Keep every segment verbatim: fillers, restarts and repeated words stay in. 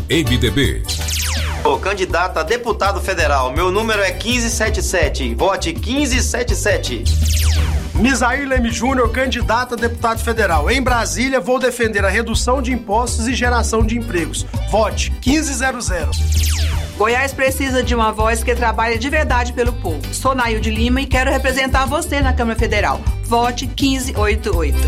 M D B. Sou candidato a deputado federal. Meu número é quinze setenta e sete. Vote quinze setenta e sete. Misair Leme Júnior, candidato a deputado federal. Em Brasília, vou defender a redução de impostos e geração de empregos. Vote quinze zero zero. Goiás precisa de uma voz que trabalhe de verdade pelo povo. Sou Nailde Lima e quero representar você na Câmara Federal. Vote quinze oitenta e oito.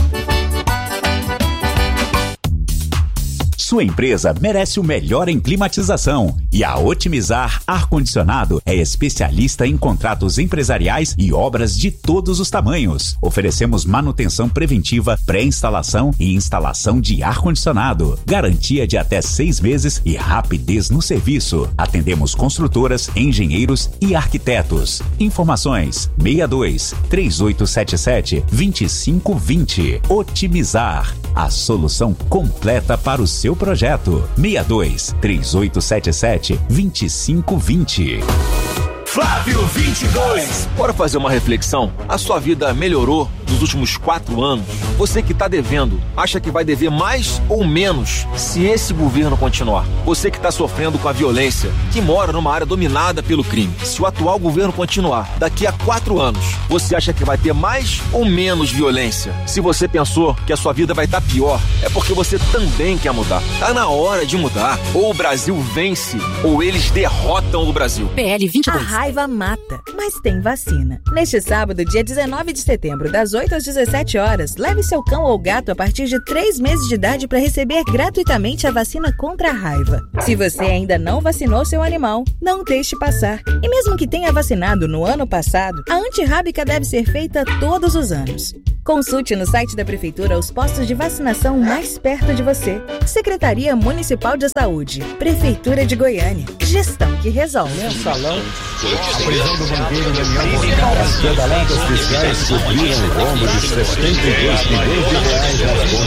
Sua empresa merece o melhor em climatização e a Otimizar Ar-Condicionado é especialista em contratos empresariais e obras de todos os tamanhos. Oferecemos manutenção preventiva, pré-instalação e instalação de ar-condicionado. Garantia de até seis meses e rapidez no serviço. Atendemos construtoras, engenheiros e arquitetos. Informações seis dois, três oito sete sete, dois cinco dois zero. Otimizar, a solução completa para o seu projeto. seis dois, três oito sete sete, dois cinco dois zero. Flávio vinte e dois. Bora fazer uma reflexão? A sua vida melhorou nos últimos quatro anos? Você que está devendo, acha que vai dever mais ou menos se esse governo continuar? Você que está sofrendo com a violência, que mora numa área dominada pelo crime, se o atual governo continuar, daqui a quatro anos, você acha que vai ter mais ou menos violência? Se você pensou que a sua vida vai estar pior, é porque você também quer mudar. Tá na hora de mudar. Ou o Brasil vence, ou eles derrotam o Brasil. P L vinte e dois. A raiva mata, mas tem vacina. Neste sábado, dia dezenove de setembro, das oito às dezessete horas, leve seu cão ou gato a partir de três meses de idade para receber gratuitamente a vacina contra a raiva. Se você ainda não vacinou seu animal, não deixe passar. E mesmo que tenha vacinado no ano passado, a antirrábica deve ser feita todos os anos. Consulte no site da Prefeitura os postos de vacinação mais perto de você. Secretaria Municipal de Saúde. Prefeitura de Goiânia. Gestão que resolve. Mensalão. A prisão do banqueiro Daniel Monteiro. As pedaladas fiscais cobriram o rombo de setenta e dois milhões de reais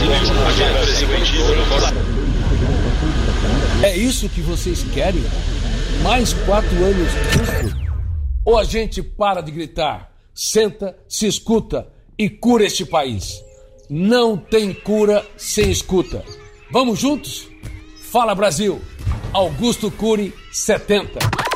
nas contas. É isso que vocês querem? Mais quatro anos disso? Ou a gente para de gritar, senta, se escuta e cura este país? Não tem cura sem escuta. Vamos juntos? Fala Brasil! Augusto Cury setenta.